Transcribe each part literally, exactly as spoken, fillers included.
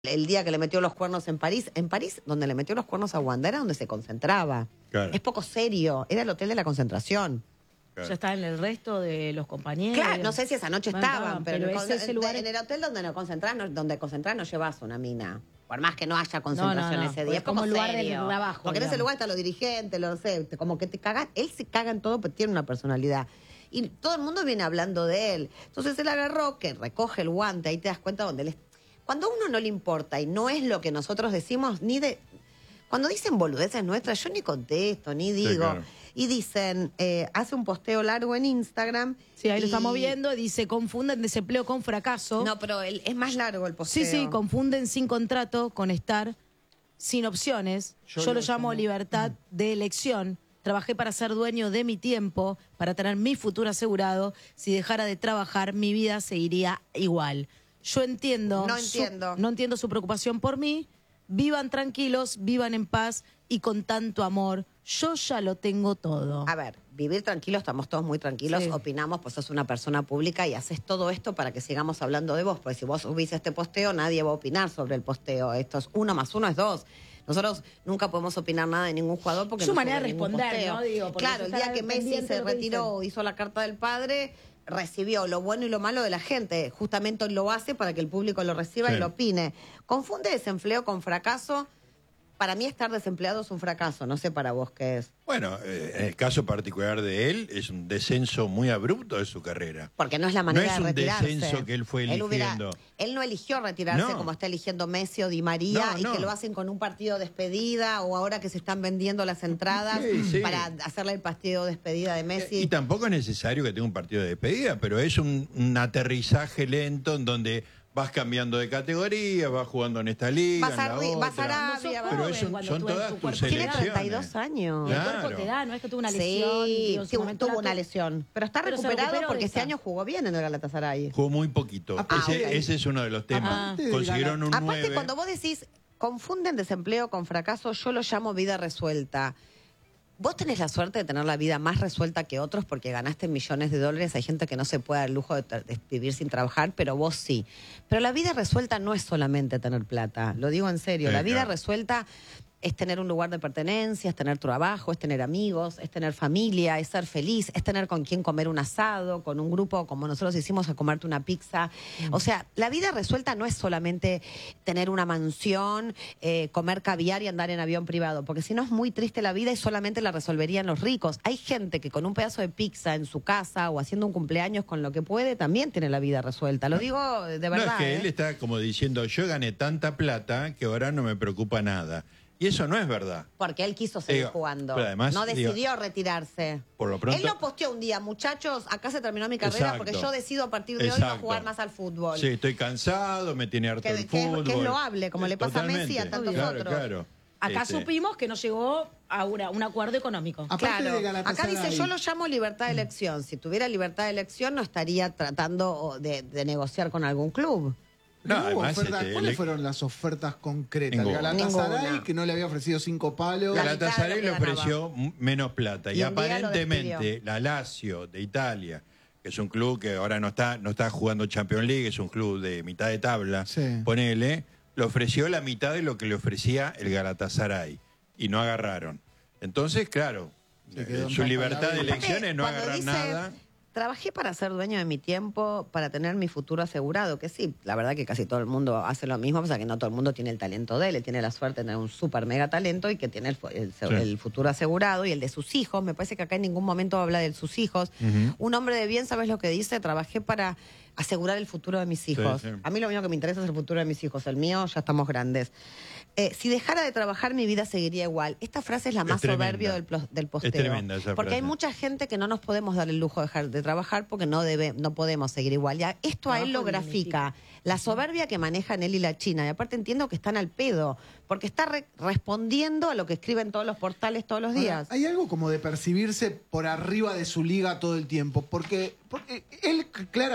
El día que le metió los cuernos en París, en París, donde le metió los cuernos a Wanda, era donde se concentraba. Claro. Es poco serio, era el hotel de la concentración. Claro. Ya está en el resto de los compañeros. Claro, no sé si esa noche Bueno, estaban, pero, pero en, es ese en- lugar en el hotel donde nos concentrás, no, donde concentrás no llevas una mina. Por más que no haya concentración no, no, ese porque día. es Es poco como el lugar del serio. trabajo, Porque en ese digamos. lugar están los dirigentes, los sé, como que te cagan. Él se caga en todo, pero tiene una personalidad. Y todo el mundo viene hablando de él. Entonces él agarró, que recoge el guante, ahí te das cuenta donde él es. Cuando a uno no le importa y no es lo que nosotros decimos, ni de... Cuando dicen boludeces nuestras, yo ni contesto, ni digo. Sí, claro. Y dicen, eh, hace un posteo largo en Instagram. Sí, ahí lo y- estamos viendo. Dice, confunden desempleo con fracaso. No, pero el- es más largo el posteo. Sí, sí, confunden sin contrato con estar sin opciones. Yo, Yo lo lo llamo llamo- libertad de elección. Trabajé para ser dueño de mi tiempo, para tener mi futuro asegurado. Si dejara de trabajar, mi vida seguiría igual. Yo entiendo. No su- entiendo. no entiendo su preocupación por mí. Vivan tranquilos, vivan en paz y con tanto amor. Yo ya lo tengo todo. A ver, vivir tranquilos, estamos todos muy tranquilos, Sí. opinamos, pues sos una persona pública y haces todo esto para que sigamos hablando de vos, porque si vos subís este posteo, nadie va a opinar sobre el posteo. Esto es uno más uno es dos. Nosotros nunca podemos opinar nada de ningún jugador porque Su no manera sube de ningún responder, posteo. ¿no? Digo, porque claro, el se día está que Messi pendiente se de lo que retiró, dicen. hizo la carta del padre, recibió lo bueno y lo malo de la gente. Justamente lo hace para que el público lo reciba Sí. y lo opine. Confunde desempleo con fracaso. Para mí estar desempleado es un fracaso, no sé para vos qué es. Bueno, eh, en el caso particular de él, es un descenso muy abrupto de su carrera. Porque no es la No manera es de un retirarse. descenso que él fue hubiera- eligiendo. Él no eligió retirarse No. como está eligiendo Messi o Di María No, y no. que lo hacen con un partido de despedida o ahora que se están vendiendo las entradas Sí, sí. para hacerle el partido de despedida de Messi. Y tampoco es necesario que tenga un partido de despedida, pero es un, un aterrizaje lento en donde vas cambiando de categoría, vas jugando en esta liga, Vas a en la Ri- vas a otra. Arabia, Cuando sos vas- Pero joven, es un- cuando son tu- todas tu tus cuerpo Tiene te da. elecciones. treinta y dos años. Y el Claro. cuerpo te da, no es que tuvo una Sí, lesión. digo, en su sí, momento tuvo la una tu- lesión. Pero está Pero se recuperado recuperó porque de este esa. año jugó bien en el Galatasaray. Jugó muy poquito. Aparte ese, de- ese es uno de los temas. Aparte del Consiguieron un Aparte, nueve. cuando vos decís, confunden desempleo con fracaso, yo lo llamo vida resuelta. Vos tenés la suerte de tener la vida más resuelta que otros porque ganaste millones de dólares. Hay gente que no se puede dar el lujo de, tra- de vivir sin trabajar, pero vos sí. Pero la vida resuelta no es solamente tener plata. Lo digo en serio. Sí, la vida claro. resuelta es tener un lugar de pertenencia, es tener trabajo, es tener amigos, es tener familia, es ser feliz, es tener con quien comer un asado, con un grupo como nosotros hicimos a comerte una pizza. O sea, la vida resuelta no es solamente tener una mansión, eh, comer caviar y andar en avión privado, porque si no es muy triste la vida y solamente la resolverían los ricos. Hay gente que con un pedazo de pizza en su casa o haciendo un cumpleaños con lo que puede, también tiene la vida resuelta. Lo digo de verdad. No, es que ¿eh? él está como diciendo, yo gané tanta plata que ahora no me preocupa nada. Y eso no es verdad. Porque él quiso seguir Digo, jugando. pero además, no digo, decidió retirarse. por lo pronto- Él lo posteó un día, muchachos, acá se terminó mi carrera Exacto. porque yo decido a partir de hoy no Exacto. jugar más al fútbol. Sí, estoy cansado, me tiene harto Que- el que es- fútbol. que es loable, como le pasa a Messi y a Totalmente. tantos claro, otros. Claro, Acá Este, supimos que no llegó a una- un acuerdo económico. Aparte Claro, de acá Galatasaray. dice, yo lo llamo libertad de elección. Si tuviera libertad de elección no estaría tratando de, de negociar con algún club. No, No hubo además, ofertas. este, ¿Cuáles le- fueron las ofertas concretas? Ninguna. Galatasaray, Ninguna. que no le había ofrecido cinco palos. La mitad de Galatasaray lo le que ganaba. ofreció m- menos plata. Y Y, un día lo aparentemente despidió. la Lazio de Italia, que es un club que ahora no está, no está jugando Champions League, es un club de mitad de tabla, Sí. ponele, le ofreció la mitad de lo que le ofrecía el Galatasaray. Y no agarraron. Entonces, claro, Se quedó eh, en su paz libertad para de la vida. elecciones no Cuando agarrar dice, nada. Trabajé para ser dueño de mi tiempo, para tener mi futuro asegurado, que sí, la verdad que casi todo el mundo hace lo mismo, o sea que no todo el mundo tiene el talento de él, él tiene la suerte de tener un súper mega talento y que tiene el, fu- el- Sí. el futuro asegurado y el de sus hijos. Me parece que acá en ningún momento habla de sus hijos. Ujú. Un hombre de bien, ¿sabes lo que dice? Trabajé para asegurar el futuro de mis hijos. sí. A mí lo único que me interesa es el futuro de mis hijos, el mío ya estamos grandes. Eh, si dejara de trabajar, mi vida seguiría igual. Esta frase es la Es más tremenda. soberbia del, plo- del posteo. Es tremenda esa porque hay frase. mucha gente que no nos podemos dar el lujo de dejar de trabajar porque no debe, no podemos seguir igual. Ya, esto a él lo Trabajo grafica. La soberbia que manejan él y la China. Y aparte entiendo que están al pedo, porque está re- respondiendo a lo que escriben todos los portales todos los días. Ahora, hay algo como de percibirse por arriba de su liga todo el tiempo, porque, porque él c- claramente no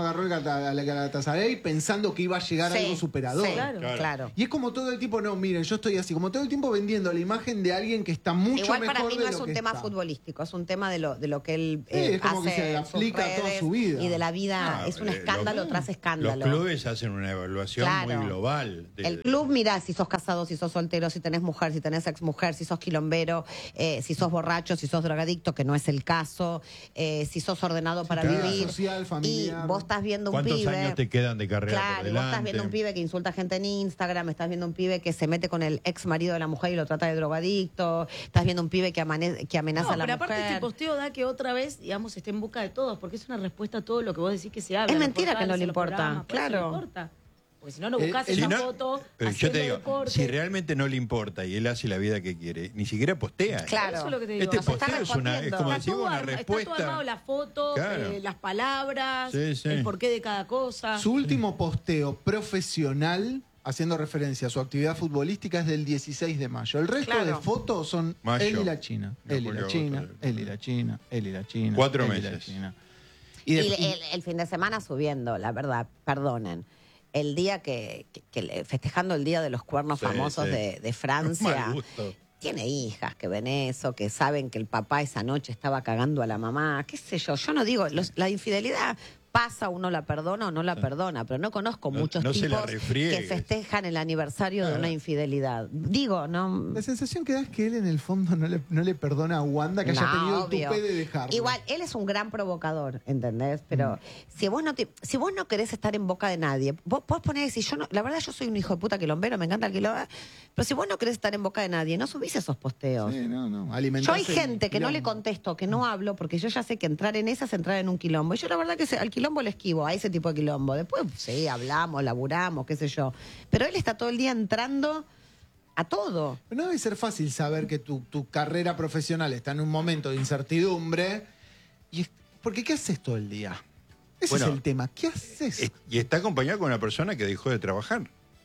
agarró el Gata- al Galatasaray pensando que iba a llegar a Sí, algo superador. sí, Claro. claro. Claro. Y es como todo el tiempo, no, miren, yo estoy así, como todo el tiempo vendiendo la imagen de alguien que está mucho Igual mejor para mí de no lo es un que tema está. futbolístico, es un tema de lo, de lo que él Sí, eh, es como que hace se le en sus aplica toda redes su vida. y de la vida. No, es un eh, escándalo los- tras escándalo. Los clubes hacen una evaluación Claro. muy global. de- El club, mira, si sos casado, si sos soltero, si tenés mujer, si tenés exmujer, si sos quilombero, eh, si sos borracho, si sos drogadicto, que no es el caso, eh, si sos ordenado para claro. vivir. Social, familiar. Y vos estás viendo un ¿Cuántos pibe. años te quedan de carrera Claro, por y vos delante? estás viendo un pibe que insulta a gente en Instagram, estás viendo un pibe que se mete con el ex marido de la mujer y lo trata de drogadicto, estás viendo un pibe que, amane- que amenaza No, a la pero mujer. aparte este posteo da que otra vez, digamos, esté en boca de todos, porque es una respuesta a todo lo que vos decís que se habla. Es en los mentira que no portales, le en los importa, programas, por eso claro. le importa. Porque si no, no Eh, buscás eh, esa Si no- foto pero yo haciendo te digo, deporte. si realmente no le importa y él hace la vida que quiere, ni siquiera postea. Claro. Eso es lo que te digo. Este O sea, está posteo es, una, es respondiendo. como está, decir todo una arma- está respuesta. todo armado, la foto, Claro. eh, las palabras, Sí, sí. el porqué de cada cosa. Su último posteo profesional, haciendo referencia a su actividad futbolística, es del dieciséis de mayo. El resto Claro. de fotos son Mayo. él y la China. De Él y julio, la China, agosto. él y la China, él y la China. Cuatro él y la meses. China. Y, Y, de- el, el- el fin de semana subiendo, la verdad, perdonen. El día que, que- que le- festejando el día de los cuernos Sí, famosos sí. de, de Mal Francia, gusto. tiene hijas que ven eso, que saben que el papá esa noche estaba cagando a la mamá, qué sé yo. Yo no digo, los- la infidelidad pasa, uno la perdona o no la perdona, pero no conozco No- muchos no se la tipos que refriegues. festejan el aniversario de una infidelidad. Digo, no... la sensación que da es que él en el fondo no le, no le perdona a Wanda que haya No, tenido el obvio. tupé de dejarlo. Igual, él es un gran provocador, ¿entendés? Pero Mm. si vos no te, si vos no querés estar en boca de nadie, vos podés poner, si yo no, la verdad yo soy un hijo de puta quilombero, me encanta el quilombo, pero si vos no querés estar en boca de nadie, no subís esos posteos. Sí, no, no, Yo alimentarse hay gente el que no le quilombo. contesto, que no hablo, porque yo ya sé que entrar en esa es entrar en un quilombo. Y yo la verdad que se- al quilombo le esquivo, a ese tipo de quilombo. Después, sí, hablamos, laburamos, qué sé yo. Pero él está todo el día entrando a todo. Pero no debe ser fácil saber que tu, tu carrera profesional está en un momento de incertidumbre. Y es- porque ¿qué haces todo el día? Ese Bueno, es el tema. ¿Qué haces? Es- Y está acompañado con una persona que dejó de trabajar.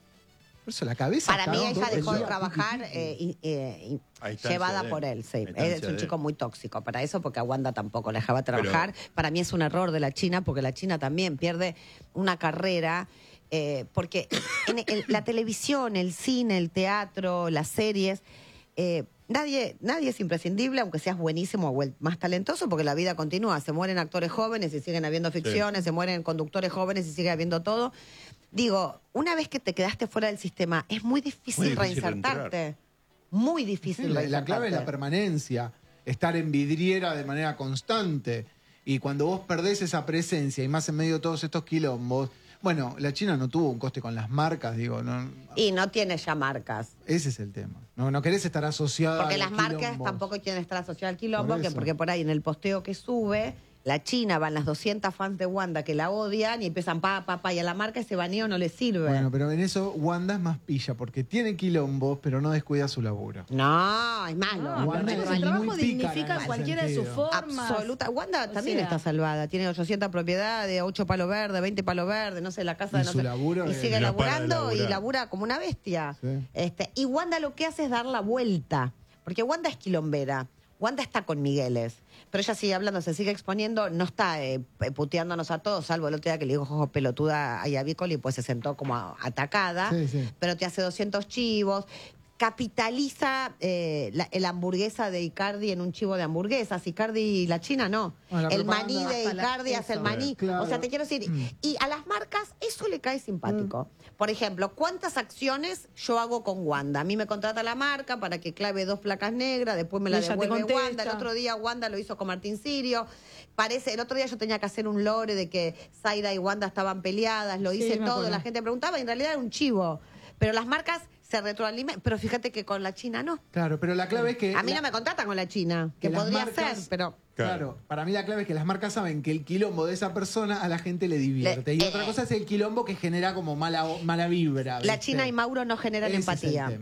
Por eso la cabeza. Para mí cagado ella todo el dejó de día. trabajar eh, y- eh, y A instancia llevada de él. por él, sí. A instancia Él es un de chico él. muy tóxico para eso, porque a Wanda tampoco la dejaba trabajar. Para mí es un error de la China, porque la China también pierde una carrera. eh, porque en el- la televisión, el cine, el teatro, las series, eh, nadie, nadie es imprescindible, aunque seas buenísimo o el más talentoso, porque la vida continúa. Se mueren actores jóvenes y siguen habiendo ficciones, se mueren conductores jóvenes y sigue habiendo todo. Digo, una vez que te quedaste fuera del sistema, es muy difícil, Muy difícil reinsertarte. Muy difícil Sí, la, la reinsertarte. clave es la permanencia, estar en vidriera de manera constante. Y cuando vos perdés esa presencia, y más en medio de todos estos quilombos, bueno, la China no tuvo un coste con las marcas, digo, no, Y no tiene ya marcas. ese es el tema. No, no querés estar asociada Porque a las los marcas quilombos. tampoco quieren estar asociadas al quilombo, Por que eso. porque por ahí en el posteo que sube, la China van las doscientas fans de Wanda que la odian y empiezan pa, pa, pa, y a la marca ese baneo no le sirve. Bueno, pero en eso Wanda es más pilla, porque tiene quilombos, pero no descuida su laburo. No, es malo. No, Wanda pero es chicos, el trabajo muy pícara dignifica en ese cualquiera de sus sentido. formas. Absoluta. Wanda O también sea, está salvada. Tiene ochocientas propiedades, ocho palos verdes, veinte palos verdes, no sé, la casa Y de no su sé. laburo y es- sigue No para de laburando y laburar. labura como una bestia. Sí. Este, y Wanda lo que hace es dar la vuelta. Porque Wanda es quilombera. Wanda está con Migueles. Pero ella sigue hablando, se sigue exponiendo, no está eh, puteándonos a todos, salvo el otro día que le dijo jojo pelotuda a Yavicol y pues se sentó como a- atacada. Sí, sí. Pero te hace doscientos chivos. Capitaliza eh, la, la hamburguesa de Icardi en un chivo de hamburguesas. Icardi y la China no. Bueno, la el propaganda maní de hasta la- Icardi hace el eso. maní. Claro. O sea, te quiero decir, Mm. y a las marcas eso le cae simpático. Por ejemplo, ¿cuántas acciones yo hago con Wanda? A mí me contrata la marca para que clave dos placas negras, después me la Y ella te devuelve contesta. Wanda. El otro día Wanda lo hizo con Martín Sirio. Parece, el otro día yo tenía que hacer un lore de que Zaira y Wanda estaban peleadas, lo Sí, hice me todo, acuerdo. la gente preguntaba y en realidad era un chivo. Pero las marcas se retroalimentan, pero fíjate que con la China no. Claro, pero la clave es que... A mí la- no me contratan con la China, que, que las podría marcas- ser, pero... Claro. Claro. para mí la clave es que las marcas saben que el quilombo de esa persona a la gente le divierte. Le- y eh, otra cosa es el quilombo que genera como mala, mala vibra. La ¿viste? China y Mauro no generan Ese es el empatía. tema.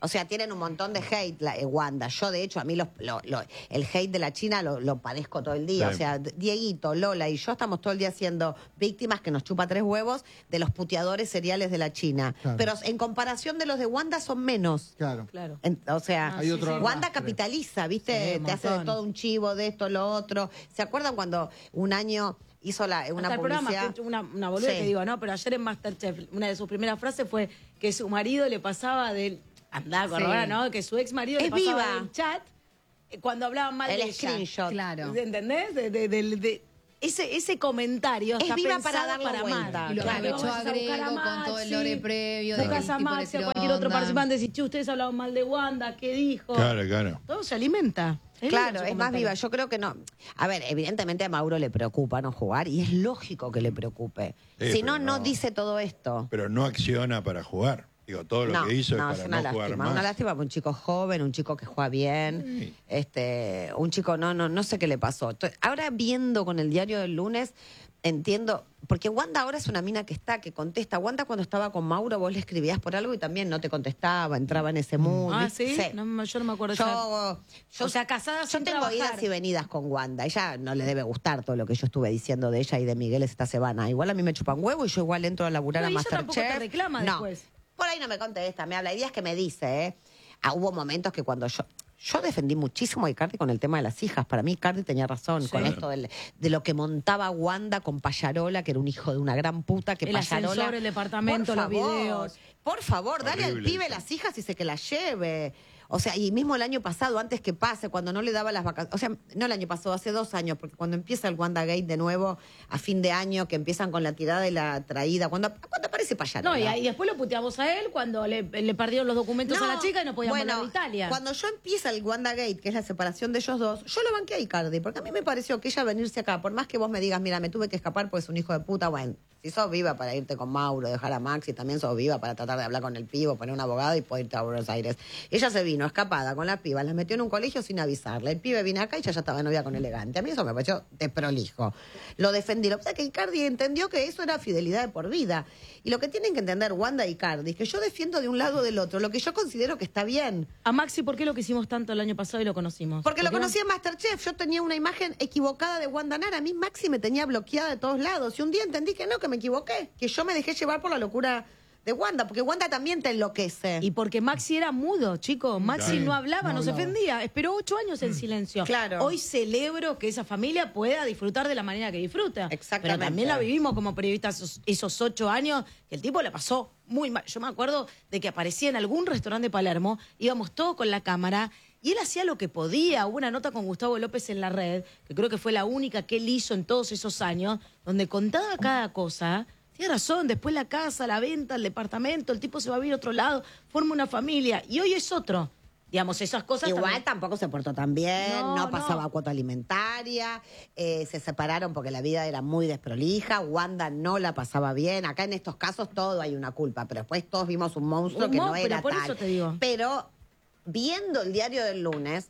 O sea, tienen un montón de hate, la, eh, Wanda. Yo, de hecho, a mí los, lo, lo, el hate de la China lo, lo padezco todo el día. Sí. O sea, Dieguito, Lola y yo estamos todo el día siendo víctimas que nos chupa tres huevos de los puteadores seriales de la China. Claro. Pero en comparación de los de Wanda son menos. Claro. Claro. En- o sea, Ah, Hay otro Wanda arrastre. capitaliza, ¿viste? Sí, un Te hace de montón. todo un chivo, de esto, lo otro. ¿Se acuerdan cuando un año hizo la, una Hasta el programa, publicidad? que una, una boludez Sí. que digo, ¿no? Pero ayer en Masterchef, una de sus primeras frases fue que su marido le pasaba del... Andá, corrobora, Sí. ¿no? Que su ex marido le Es pasaba viva. del chat eh, cuando hablaban mal El de ella. screenshot. Claro. ¿Entendés? De, de- de- de- ese, ese comentario Es está viva pensado para darle para vuelta. Mar. Y lo Claro. aprovechó Vas a a buscar Grego a con todo el Maxi, lore previo. de Buscas qué a tipo le Maxi, a tiró cualquier otro onda. participante, decís, che, ustedes hablaban mal de Wanda, ¿qué dijo? Claro, claro. Todo se alimenta. Es Claro, lindo su es más comentario. viva. Yo creo que no. A ver, evidentemente a Mauro le preocupa no jugar y es lógico que le preocupe. Sí, si no, pero no no. dice todo esto. Pero no acciona para jugar. Digo, todo lo no, que hizo no, es es para una no jugar lástima. más. Una lástima para un chico joven, un chico que juega bien, Sí. este, un chico, no, no, no sé qué le pasó. Estoy- ahora viendo con el diario del lunes, entiendo, porque Wanda ahora es una mina que está, que contesta. Wanda cuando estaba con Mauro, vos le escribías por algo y también no te contestaba, entraba en ese mood. Ah, ¿viste? ¿sí? No, me- yo no me acuerdo. Yo, ya. yo- O sea, casada yo sin tengo trabajar. idas y venidas con Wanda. Ella no le debe gustar todo lo que yo estuve diciendo de ella y de Miguel esta semana. Igual a mí me chupan huevo y yo igual entro a laburar No, a y ella tampoco te Masterchef. reclama no. después. Por ahí no me contesta, me habla. Hay días que me dice, ¿eh? Ah, hubo momentos que cuando yo... Yo defendí muchísimo a Icardi con el tema de las hijas. Para mí Icardi tenía razón Sí. con esto del- de lo que montaba Wanda con Payarola, que era un hijo de una gran puta, que El Payarola... ascensor, el departamento, Por los favor, videos. Por favor, dale al Horrible pibe eso. las hijas y se que las lleve. O sea, y mismo el año pasado, antes que pase, cuando no le daba las vacaciones, o sea, no el año pasado, hace dos años, porque cuando empieza el Wanda Gate de nuevo, a fin de año, que empiezan con la tirada y la traída, cuando, cuando aparece Payarola. No, y, ahí después lo puteamos a él cuando le, le perdieron los documentos a la chica y no podía bueno, mandar a Italia. Cuando yo empieza el Wanda Gate, que es la separación de ellos dos, yo lo banqué a Icardi, porque a mí me pareció que ella venirse acá, por más que vos me digas, mira, me tuve que escapar porque es un hijo de puta, bueno, si sos viva para irte con Mauro, dejar a Maxi, también sos viva para tratar de hablar con el pibo, poner un abogado y poder irte a Buenos Aires. Ella se vino escapada con la piba, las metió en un colegio sin avisarle. El pibe vino acá y ella ya estaba de novia con Elegante. A mí eso me pareció desprolijo. Lo defendí. Lo que pasa es que Icardi entendió que eso era fidelidad de por vida. Y lo que tienen que entender Wanda y Icardi es que yo defiendo de un lado o del otro lo que yo considero que está bien. A Maxi, ¿por qué lo quisimos tanto el año pasado y lo conocimos? Porque lo era- conocí en Masterchef. Yo tenía una imagen equivocada de Wanda Nara. A mí Maxi me tenía bloqueada de todos lados. Y un día entendí que no, que me equivoqué. Que yo me dejé llevar por la locura de Wanda. Porque Wanda también te enloquece. Y porque Maxi era mudo, chicos. Maxi Claro. no hablaba, No no, se hablaba. ofendía. Esperó ocho años en silencio. Claro. Hoy celebro que esa familia pueda disfrutar de la manera que disfruta. Exactamente. Pero también la vivimos como periodistas esos, esos ocho años, que el tipo la pasó muy mal. Yo me acuerdo de que aparecía en algún restaurante de Palermo, íbamos todos con la cámara, y él hacía lo que podía. Hubo una nota con Gustavo López en la red, que creo que fue la única que él hizo en todos esos años, donde contaba cada cosa. Tiene razón, después la casa, la venta, el departamento, el tipo se va a vivir a otro lado, forma una familia, y hoy es otro. Digamos, esas cosas Igual también- tampoco se portó tan bien, no, No, pasaba no. cuota alimentaria, eh, se separaron porque la vida era muy desprolija, Wanda no la pasaba bien. Acá en estos casos todo hay una culpa, pero después todos vimos un monstruo Un que mon- no pero era por tal. eso te digo. Pero viendo el diario del lunes,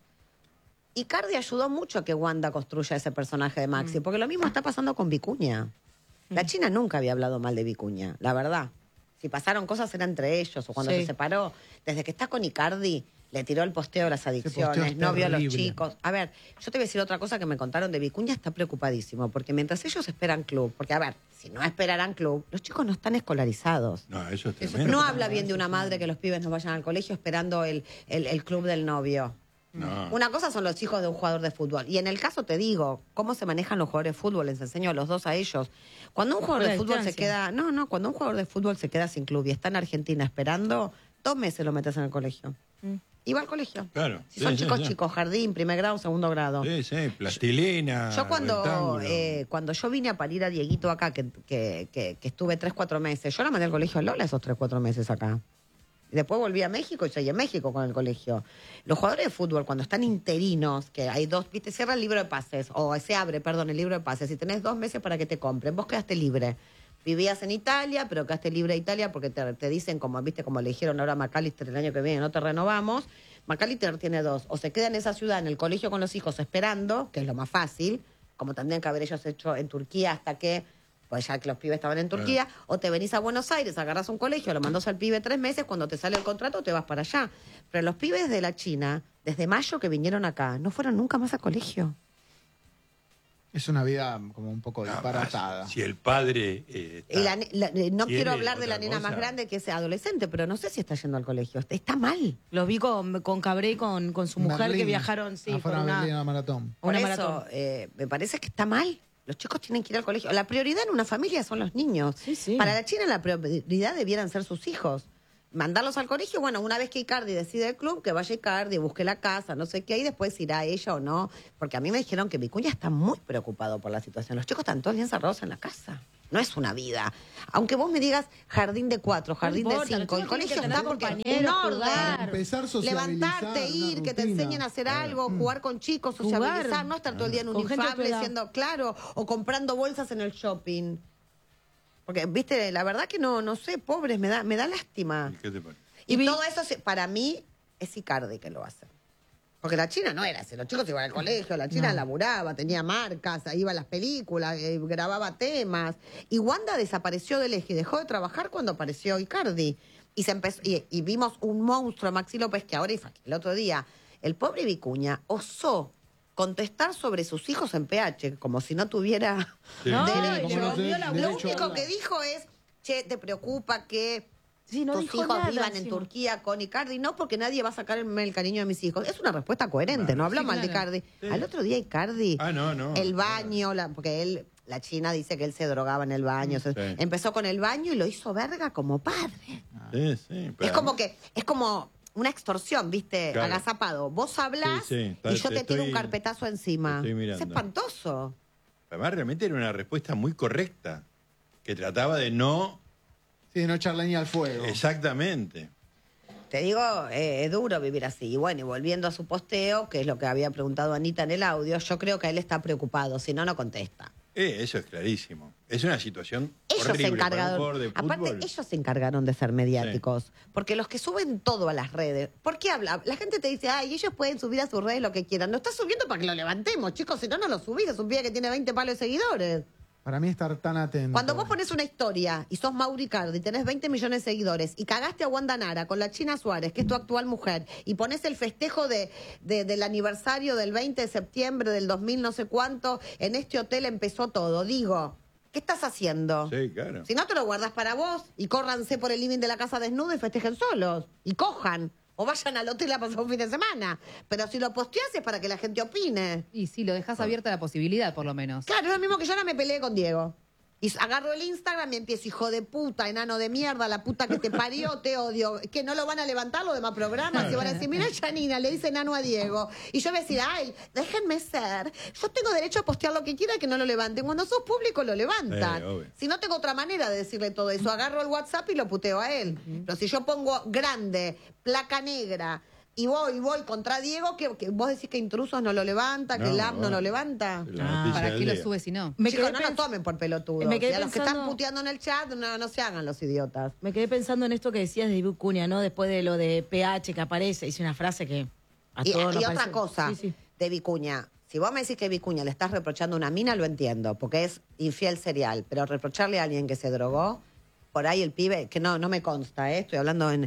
Icardi ayudó mucho a que Wanda construya ese personaje de Maxi, Mm. porque lo mismo está pasando con Vicuña. La China nunca había hablado mal de Vicuña, la verdad. Si pasaron cosas era entre ellos, o cuando Sí. se separó. Desde que está con Icardi, le tiró el posteo de las adicciones, posteo es no vio a los terrible. chicos. A ver, yo te voy a decir otra cosa que me contaron de Vicuña, está preocupadísimo, porque mientras ellos esperan club, porque a ver, si no esperaran club, los chicos no están escolarizados. No, eso es tremendo. No habla bien de una madre que los pibes no vayan al colegio esperando el, el, el club del novio. No. Una cosa son los hijos de un jugador de fútbol. Y en el caso te digo, cómo se manejan los jugadores de fútbol, les enseño a los dos a ellos. Cuando un jugador La de fútbol se distancia. queda, no, no, cuando un jugador de fútbol se queda sin club y está en Argentina esperando, dos meses lo metes en el colegio. Mm. Y va al colegio. Claro. Si son Sí, sí, chicos, sí. chicos, jardín, primer grado, segundo grado. Sí, sí, plastilina. Yo cuando, rectángulo. eh, cuando yo vine a parir a Dieguito acá, que, que, que, que estuve tres, cuatro meses, yo la mandé al colegio a Lola esos tres, cuatro meses acá. Y después volví a México y seguí en México con el colegio. Los jugadores de fútbol, cuando están interinos, que hay dos, viste, cierra el libro de pases, o se abre, perdón, el libro de pases, y tenés dos meses para que te compren, vos quedaste libre. Vivías en Italia, pero quedaste libre de Italia porque te, te dicen, como viste, como le dijeron ahora a McAllister el año que viene, no te renovamos. McAllister tiene dos, o se queda en esa ciudad, en el colegio con los hijos esperando, que es lo más fácil, como tendrían que haber ellos hecho en Turquía hasta que, pues ya que los pibes estaban en Turquía, o te venís a Buenos Aires, agarras un colegio, lo mandás al pibe tres meses, cuando te sale el contrato te vas para allá. Pero los pibes de la China, desde mayo que vinieron acá, no fueron nunca más a colegio. Es una vida como un poco Nada disparatada. más, si el padre eh, está- Y la ne- la- eh, no tiene quiero hablar de la otra nena más cosa. grande que es adolescente, pero no sé si está yendo al colegio. Está, está mal. Los vi con, con Cabré y con, con su mujer Berlín, que viajaron, sí, por afuera de una, Berlín a la maratón. Por una eso, maratón. eh, me parece que está mal. Los chicos tienen que ir al colegio. La prioridad en una familia son los niños. Sí, sí. Para la China la prioridad debieran ser sus hijos. Mandarlos al colegio, bueno, una vez que Icardi decide el club, que vaya Icardi, busque la casa, no sé qué, y después irá ella o no. Porque a mí me dijeron que Vicuña está muy preocupado por la situación. Los chicos están todos bien encerrados en la casa. No es una vida. Aunque vos me digas jardín de cuatro, jardín importa, de los cinco, el chicos tienen colegio que está tener porque compañeros, un orden. jugar. Empezar a sociabilizar, Levantarte, una ir, que te rutina. enseñen a hacer algo, jugar con chicos, sociabilizar, Jugar. no estar todo el día en un Con gente de tu infable edad. siendo claro, o comprando bolsas en el shopping. Porque, viste, la verdad que no, no sé, pobres, me da, me da lástima. ¿Y qué te parece? Y, Y vi- todo eso, se- para mí, es Icardi que lo hace. Porque la China no era así. Los chicos iban al colegio, la China laburaba, tenía marcas, iba a las películas, eh, grababa temas. Y Wanda desapareció del eje y dejó de trabajar cuando apareció Icardi. Y, se empezó, y, y vimos un monstruo, Maxi López, que ahora, el otro día, el pobre Vicuña osó contestar sobre sus hijos en P H, como si no tuviera Sí. No, derecho. y le volvió la Lo derecho a único hablar. que dijo es, che, ¿te preocupa que Sí, no tus dijo hijos nada vivan en encima. Turquía con Icardi? No, porque nadie va a sacarme el cariño de mis hijos. Es una respuesta coherente, no habló Sí, mal de claro. Icardi. Sí. Al otro día Icardi, Ah, no, no. el baño, la- porque él, la China dice que él se drogaba en el baño. se- Sí. Empezó con el baño y lo hizo verga como padre. Sí, sí, pero- Es como que, es como una extorsión, ¿viste? Claro. agazapado. Vos hablás Sí, sí, y yo te te tiro un estoy- carpetazo encima. te estoy Es mirando. espantoso. Además, realmente era una respuesta muy correcta, que trataba de no... Sí, de no echar leña al fuego. Exactamente. Te digo, eh, es duro vivir así. Y bueno, y volviendo a su posteo, que es lo que había preguntado Anita en el audio, yo creo que él está preocupado, si no, no contesta. Eh, eso es clarísimo. Es una situación Ellos se horrible para un encargaron, jugador de fútbol. aparte ellos se encargaron de ser mediáticos, porque los que suben todo a las redes, ¿por qué habla? La gente te dice, ay, ellos pueden subir a sus redes lo que quieran. Lo estás subiendo para que lo levantemos, chicos, si no, no lo subís, es un pibe que tiene veinte palos de seguidores. Para mí estar tan atento. Cuando vos pones una historia y sos Mauri Cardi, tenés veinte millones de seguidores y cagaste a Wanda Nara con la China Suárez, que es tu actual mujer, y pones el festejo de, de- del aniversario del veinte de septiembre del dos mil no sé cuánto, en este hotel empezó todo. Digo, ¿qué estás haciendo? Sí, claro. Si no, te lo guardás para vos y córranse por el living de la casa desnudo y festejen solos. Y cojan. O vayan al hotel a pasar un fin de semana. Pero si lo posteás es para que la gente opine. Y sí, lo dejas abierta la posibilidad, por lo menos. Claro, es lo mismo que yo no me peleé con Diego. Y agarro el Instagram y empiezo, hijo de puta, enano de mierda, la puta que te parió, te odio. Que no lo van a levantar los demás programas y van a decir, mira, Janina, le dice enano a Diego. Y yo voy a decir, ay, déjenme ser. Yo tengo derecho a postear lo que quiera y que no lo levanten. Cuando sos público lo levantan. Sí, obvio. Si no tengo otra manera de decirle todo eso, agarro el WhatsApp y lo puteo a él. Pero si yo pongo grande, placa negra, y voy, voy contra Diego, que, que vos decís que intrusos no lo levanta, que No, el app no bueno. lo levanta. La Ah, noticia ¿Para del qué lo día. subes si no? Me Chicos, quedé no nos pens- tomen por pelotudos. Me quedé Y a los que están pensando- puteando en el chat, no, no se hagan los idiotas. Me quedé pensando en esto que decías de Vicuña, ¿no? Después de lo de P H que aparece, hice una frase que a Y, todos y nos otra parece- cosa Sí, sí. de Vicuña. Si vos me decís que Vicuña le estás reprochando a una mina, lo entiendo, porque es infiel serial. Pero reprocharle a alguien que se drogó, por ahí el pibe, que no, no me consta, ¿eh? Estoy hablando en,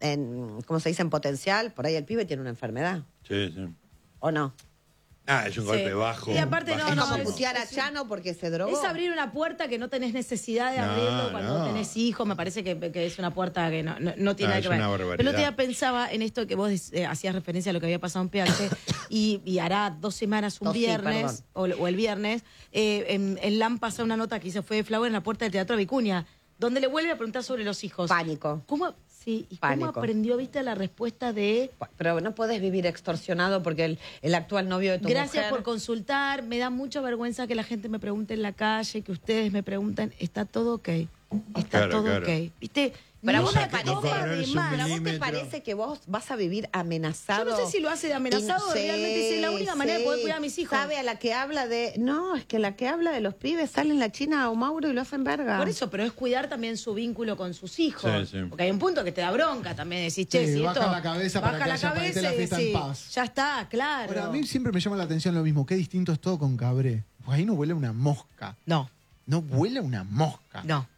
en, ¿cómo se dice? En potencial, por ahí el pibe tiene una enfermedad. Sí, sí. ¿O no? Ah, es un Sí. golpe bajo. Y aparte no, Es bajísimo. no, como es- putear a es- Chano porque se drogó. Es abrir una puerta que no tenés necesidad de No, abrirlo cuando no. tenés hijos. Me parece que, que es una puerta que no, no, no tiene No, nada es que ver. una barbaridad. Pero el otro día pensaba en esto que vos eh, hacías referencia a lo que había pasado en P H y, y hará dos semanas, un Dos, sí, viernes, o, o el viernes, eh, en, en LAM pasó una nota que hizo Fede Flower en la puerta del Teatro Vicuña, donde le vuelve a preguntar sobre los hijos. Pánico. ¿Cómo, sí, ¿y Pánico. cómo aprendió, viste, la respuesta de... Pero no podés vivir extorsionado porque el, el actual novio de tu Gracias mujer... por consultar. Me da mucha vergüenza que la gente me pregunte en la calle, que ustedes me pregunten, ¿está todo ok? Está Claro, todo claro. ok. ¿Viste? Pero a Ni vos una te parece, coma de ponerse un más. pero a vos te milímetro. parece que vos vas a vivir amenazado. Yo no sé si lo hace de amenazado o Y no- realmente es la única manera de poder cuidar a mis hijos. Sabe a la que habla de... No, es que la que habla de los pibes sale en la China o Mauro y lo hacen verga. Por eso, pero es cuidar también su vínculo con sus hijos. Sí, sí. Porque hay un punto que te da bronca también. Decís, che, Sí, si baja esto- la cabeza para baja que la haya- para que esté la cabeza y fiesta en decís, paz. ya está, claro. Ahora, a mí siempre me llama la atención lo mismo. Qué distinto es todo con Cabré. Pues ahí no huele una mosca. No. no vuela una mosca. No.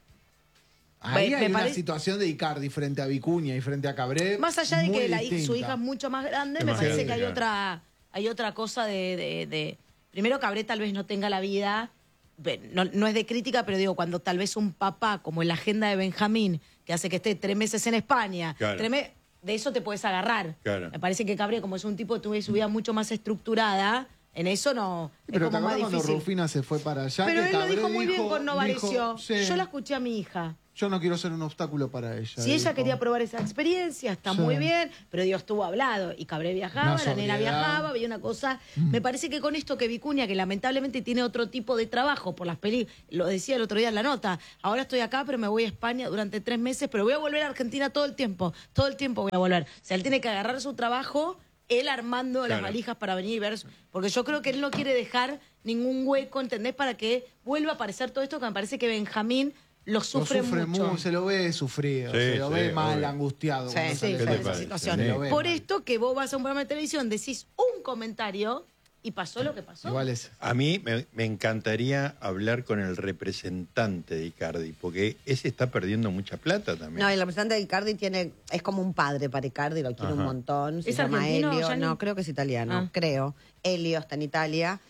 Ahí Me- hay me una parece- situación de Icardi frente a Vicuña y frente a Cabré. Más allá de muy que la, hi- su distinta. hija es mucho más grande, Es me más parece grande, que hay claro. otra, hay otra cosa de, de- de- Primero, Cabré tal vez no tenga la vida. ve, No, no es de crítica, pero digo, cuando tal vez un papá, como en la agenda de Benjamín, que hace que esté tres meses en España, Claro. tres me- de eso te puedes agarrar. Claro. Me parece que Cabré, como es un tipo que tuvo su vida mucho más estructurada, en eso no. Es Pero ¿te como más acuerdas cuando difícil. Rufina se fue para allá? Pero que él lo Cabré dijo muy bien dijo- con Novarecio. dijo, sí, Yo la escuché a mi hija. yo no quiero ser un obstáculo para ella. Si ella dijo. quería probar esa experiencia, está Sí. muy bien, pero Dios estuvo hablado. Y Cabré viajaba, Una la nena sobriedad. viajaba, había una cosa. Me parece que con esto que Vicuña, que lamentablemente tiene otro tipo de trabajo por las películas, lo decía el otro día en la nota, ahora estoy acá, pero me voy a España durante tres meses, pero voy a volver a Argentina todo el tiempo, todo el tiempo voy a volver. O sea, él tiene que agarrar su trabajo, él armando las Claro. valijas para venir y ver, porque yo creo que él no quiere dejar ningún hueco, ¿entendés? Para que vuelva a aparecer todo esto, que me parece que Benjamín lo Lo sufre, sufre mucho. mu- se lo ve sufrido, Sí, se lo sí, ve mal, obvio. angustiado. Sí, cuando sí, sale ¿Qué de te esa parece? situación. Sí. Se lo ve Por mal. esto que vos vas a un programa de televisión, decís un comentario y pasó lo que pasó. Igual es. A mí me, me encantaría hablar con el representante de Icardi, porque ese está perdiendo mucha plata también. No, el representante de Icardi tiene, es como un padre para Icardi, lo quiere Ajá. un montón. Se ¿Es llama argentino, Elio. Gianni? No, creo que es italiano, Ah. creo. Elio está en Italia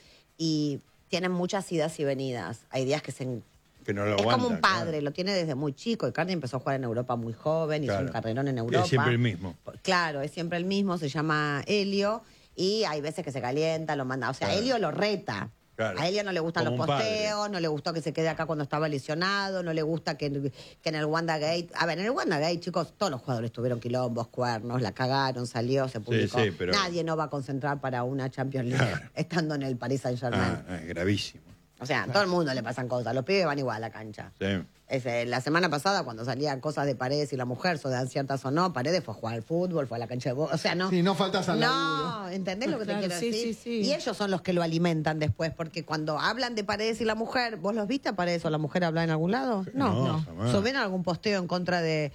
y tienen muchas idas y venidas. Hay días que se en- que no lo es aguanta, como un padre, claro. lo tiene desde muy chico. Icardi empezó a jugar en Europa muy joven, hizo Claro. un carrerón en Y es Europa. siempre el mismo. Claro, es siempre el mismo, se llama Elio y hay veces que se calienta, lo manda. O sea, Claro. Elio lo reta. Claro. A Elio no le gustan Como los un padre. posteos, no le gustó que se quede acá cuando estaba lesionado, no le gusta que, que en el WandaGate... A ver, en el WandaGate, chicos, todos los jugadores tuvieron quilombos, cuernos, la cagaron, salió, se publicó. sí, pero- Nadie no va a concentrar para una Champions League Claro. estando en el Paris Saint-Germain. Ah, ah, gravísimo. O sea, a todo el mundo le pasan cosas. Los pibes van igual a la cancha. Sí. Es, eh, la semana pasada, cuando salían cosas de Paredes y la mujer, so de ciertas o no, Paredes fue a jugar al fútbol, fue a la cancha de bo- O sea, no. Sí, no faltas al No, laburo. ¿entendés lo que Claro, te quiero sí, decir? sí, sí. Y ellos son los que lo alimentan después, porque cuando hablan de Paredes y la mujer, ¿vos los viste a Paredes o la mujer hablar en algún lado? No, No, no. jamás. ¿Suben algún posteo en contra de,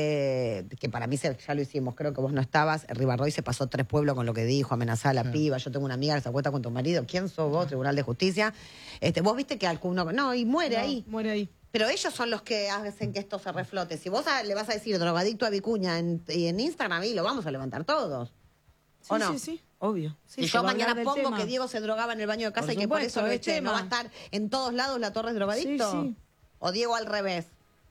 de- que para mí se- ya lo hicimos, creo que vos no estabas, Ribarroy se pasó tres pueblos con lo que dijo, amenazaba a la piba, yo tengo una amiga que se acuesta con tu marido, ¿quién sos vos, Tribunal de Justicia? Este, vos viste que alguno, no, y muere No, ahí. Muere ahí. Pero ellos son los que hacen que esto se reflote. Si vos a- le vas a decir drogadicto a Vicuña en, y en Instagram, y lo vamos a levantar todos. Sí, ¿O no? sí, sí, obvio. Sí, Si se yo va a mañana hablar del pongo tema. que Diego se drogaba en el baño de casa Por y que por supuesto, eso es este, no va a tema. estar en todos lados la Torres drogadicto. Sí, sí. O Diego al revés.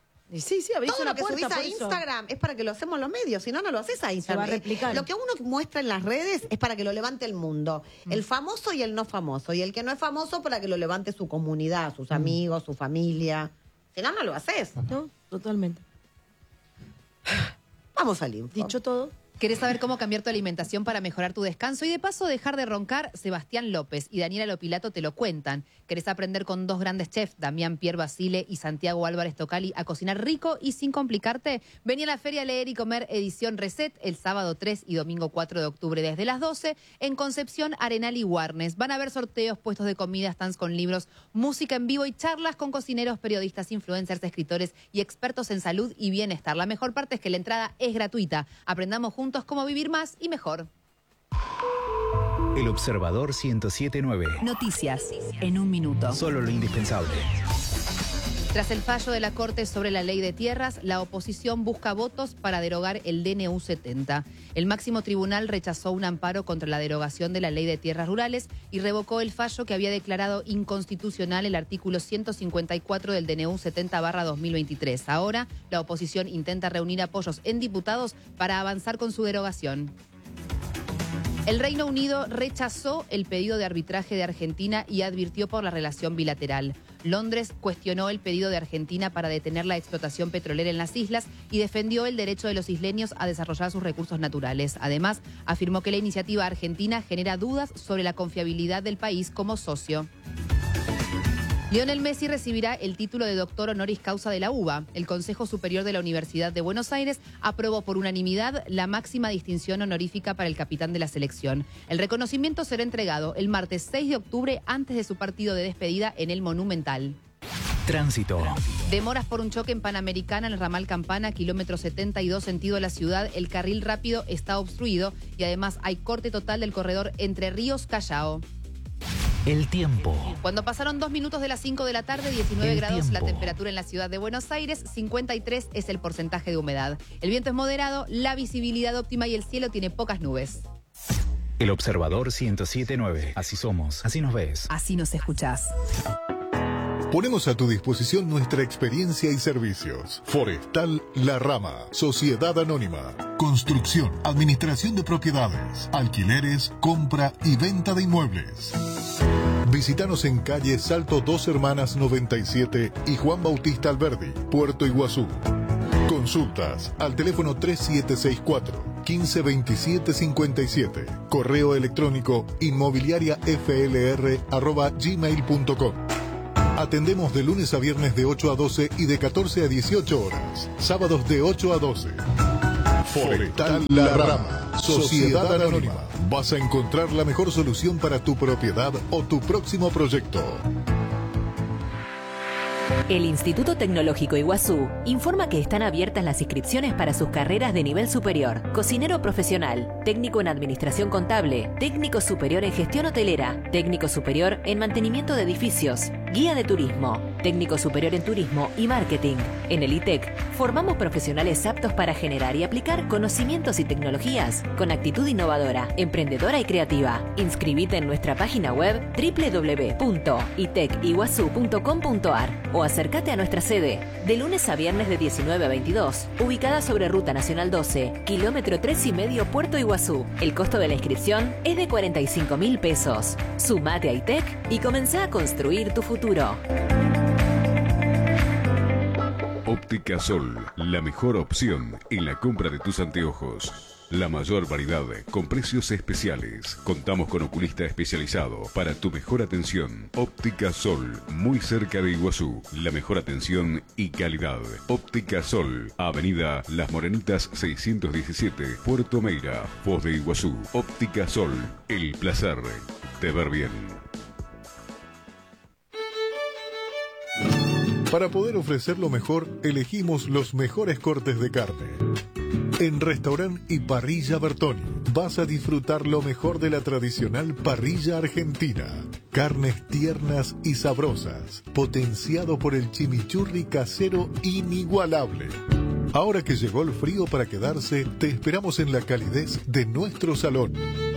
Y sí, sí, abrís Todo una lo que puerta subís a por eso. Instagram es para que lo hacemos los medios, si no, no lo haces a Instagram. va a replicar. Lo que uno muestra en las redes es para que lo levante el mundo. Mm. El famoso y el no famoso. Y el que no es famoso para que lo levante su comunidad, Mm. sus amigos, su familia. Si no, no lo haces. No, totalmente. Vamos al info. Dicho todo, ¿Querés saber cómo cambiar tu alimentación para mejorar tu descanso y de paso dejar de roncar? Sebastián López y Daniela Lopilato te lo cuentan. ¿Querés aprender con dos grandes chefs, Damián Pierre Basile y Santiago Álvarez Tocali, a cocinar rico y sin complicarte? Vení a la Feria Leer y Comer edición Reset el sábado tres y domingo cuatro de octubre desde las doce en Concepción, Arenal y Warnes. Van a haber sorteos, puestos de comida, stands con libros, música en vivo y charlas con cocineros, periodistas, influencers, escritores y expertos en salud y bienestar. La mejor parte es que la entrada es gratuita. Aprendamos juntos cómo vivir más y mejor. El Observador ciento siete punto nueve. Noticias en un minuto. Solo lo indispensable. Tras el fallo de la Corte sobre la ley de tierras, la oposición busca votos para derogar el D N U setenta. El máximo tribunal rechazó un amparo contra la derogación de la ley de tierras rurales y revocó el fallo que había declarado inconstitucional el artículo ciento cincuenta y cuatro del D N U setenta barra dos mil veintitrés. Ahora, la oposición intenta reunir apoyos en diputados para avanzar con su derogación. El Reino Unido rechazó el pedido de arbitraje de Argentina y advirtió por la relación bilateral. Londres cuestionó el pedido de Argentina para detener la explotación petrolera en las islas y defendió el derecho de los isleños a desarrollar sus recursos naturales. Además, afirmó que la iniciativa argentina genera dudas sobre la confiabilidad del país como socio. Lionel Messi recibirá el título de doctor honoris causa de la U B A. El Consejo Superior de la Universidad de Buenos Aires aprobó por unanimidad la máxima distinción honorífica para el capitán de la selección. El reconocimiento será entregado el martes seis de octubre antes de su partido de despedida en el Monumental. Tránsito. Demoras por un choque en Panamericana en el ramal Campana, kilómetro setenta y dos sentido a la ciudad. El carril rápido está obstruido y además hay corte total del corredor Entre Ríos-Callao. El tiempo. Cuando pasaron dos minutos de las cinco de la tarde, diecinueve El grados la tiempo. temperatura en la ciudad de Buenos Aires, cincuenta y tres es el porcentaje de humedad. El viento es moderado, la visibilidad óptima y el cielo tiene pocas nubes. El Observador ciento siete punto nueve. Así somos, así nos ves. Así nos escuchás. Ponemos a tu disposición nuestra experiencia y servicios. Forestal La Rama, Sociedad Anónima. Construcción, administración de propiedades, alquileres, compra y venta de inmuebles. Visítanos en calle Salto Dos Hermanas noventa y siete y Juan Bautista Alberdi, Puerto Iguazú. Consultas al teléfono tres siete seis cuatro, uno cinco dos siete cinco siete. Correo electrónico inmobiliariaflr arroba gmail punto com. Atendemos de lunes a viernes de ocho a doce y de catorce a dieciocho horas. Sábados de ocho a doce. Forestal La Rama, Sociedad Anónima. Vas a encontrar la mejor solución para tu propiedad o tu próximo proyecto. El Instituto Tecnológico Iguazú informa que están abiertas las inscripciones para sus carreras de nivel superior: cocinero profesional, técnico en administración contable, técnico superior en gestión hotelera, técnico superior en mantenimiento de edificios, guía de turismo, técnico superior en turismo y marketing. En el I T E C formamos profesionales aptos para generar y aplicar conocimientos y tecnologías con actitud innovadora, emprendedora y creativa. Inscribite en nuestra página web doble u doble u doble u punto i t e c iguazú punto com punto a r o acércate a nuestra sede de lunes a viernes de diecinueve a veintidós, ubicada sobre Ruta Nacional doce, kilómetro tres y medio, Puerto Iguazú. El costo de la inscripción es de cuarenta y cinco mil pesos. Sumate a I T E C y comenzá a construir tu futuro. Óptica Sol, la mejor opción en la compra de tus anteojos. La mayor variedad con precios especiales. Contamos con oculista especializado para tu mejor atención. Óptica Sol, muy cerca de Iguazú. La mejor atención y calidad. Óptica Sol, Avenida Las Morenitas seiscientos diecisiete, Puerto Meira, Foz de Iguazú. Óptica Sol, el placer de ver bien. Para poder ofrecer lo mejor, elegimos los mejores cortes de carne. En Restaurant y Parrilla Bertoni vas a disfrutar lo mejor de la tradicional parrilla argentina. Carnes tiernas y sabrosas, potenciado por el chimichurri casero inigualable. Ahora que llegó el frío para quedarse, te esperamos en la calidez de nuestro salón.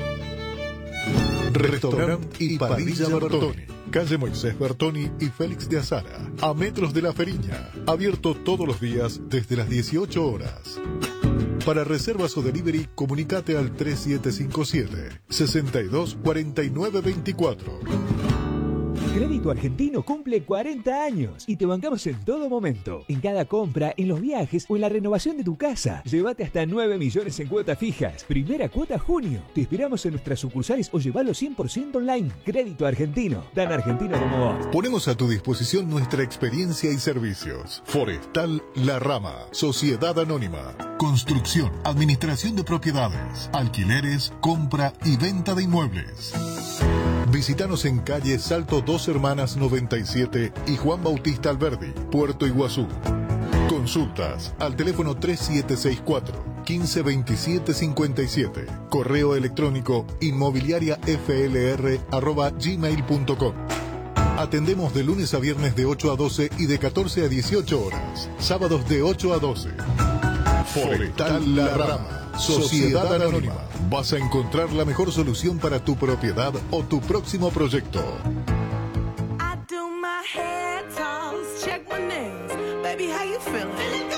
Restaurant y Parrilla Bertoni, calle Moisés Bertoni y Félix de Azara, a metros de La Feriña, abierto todos los días desde las dieciocho horas. Para reservas o delivery, comunicate al tres siete cinco siete, seis dos cuatro nueve dos cuatro. Crédito Argentino cumple cuarenta años y te bancamos en todo momento. En cada compra, en los viajes o en la renovación de tu casa. Llévate hasta nueve millones en cuotas fijas. Primera cuota junio. Te esperamos en nuestras sucursales o llevalo cien por ciento online. Crédito Argentino. Tan argentino como vos. Ponemos a tu disposición nuestra experiencia y servicios. Forestal La Rama, Sociedad Anónima. Construcción, administración de propiedades, alquileres, compra y venta de inmuebles. Visítanos en calle Salto Dos Hermanas noventa y siete y Juan Bautista Alberdi, Puerto Iguazú. Consultas al teléfono tres siete seis cuatro, uno cinco dos siete cinco siete. Correo electrónico inmobiliariaflr arroba gmail punto com. Atendemos de lunes a viernes de ocho a doce y de catorce a dieciocho horas. Sábados de ocho a doce. Forestal La Rama, Sociedad Anónima. Vas a encontrar la mejor solución para tu propiedad o tu próximo proyecto. I do my hair toss, check my nails. Baby, how you feeling?